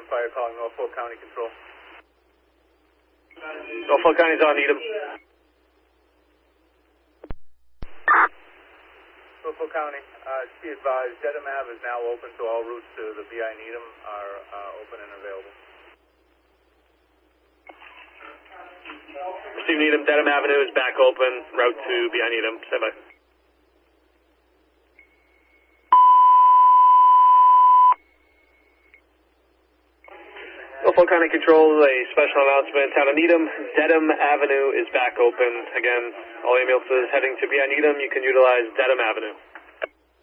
Fire calling Norfolk County Control. Norfolk County's on Needham. Norfolk County, be advised, Dedham Ave is now open, so all routes to the BI Needham are open and available. Receive Needham, Dedham Avenue is back open, route to BI Needham, stand by. Norfolk County Control, a special announcement, town of Needham, Dedham Avenue is back open. Again, all ambulances heading to BI Needham, you can utilize Dedham Avenue.